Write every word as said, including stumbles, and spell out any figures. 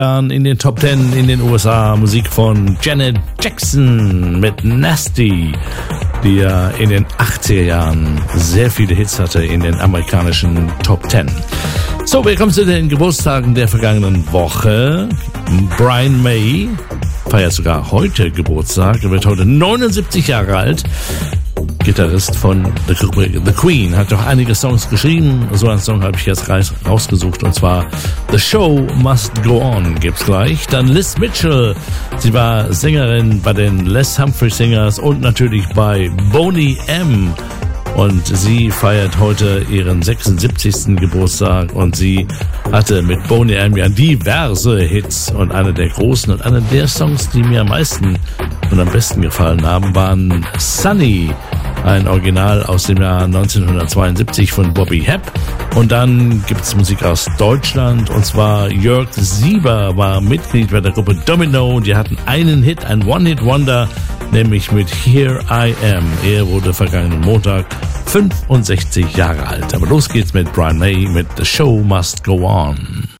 In den Top Ten in den U S A Musik von Janet Jackson mit Nasty, die ja in den achtziger Jahren sehr viele Hits hatte in den amerikanischen Top Ten. So, wir kommen zu den Geburtstagen der vergangenen Woche. Brian May feiert sogar heute Geburtstag, er wird heute neunundsiebzig Jahre alt. Gitarrist von der Gruppe The Queen, hat doch einige Songs geschrieben. So einen Song habe ich jetzt rausgesucht, und zwar The Show Must Go On gibt's gleich. Dann Liz Mitchell, sie war Sängerin bei den Les Humphrey Singers und natürlich bei Boney M. Und sie feiert heute ihren sechsundsiebzigsten Geburtstag, und sie hatte mit Boney M ja diverse Hits, und einer der großen und einer der Songs, die mir am meisten und am besten gefallen haben, waren Sunny, ein Original aus dem Jahr neunzehnhundertzweiundsiebzig von Bobby Hebb. Und dann gibt's Musik aus Deutschland, und zwar Jörg Sieber war Mitglied bei der Gruppe Domino. Die hatten einen Hit, ein One-Hit-Wonder, nämlich mit Here I Am. Er wurde vergangenen Montag fünfundsechzig Jahre alt. Aber los geht's mit Brian May mit The Show Must Go On.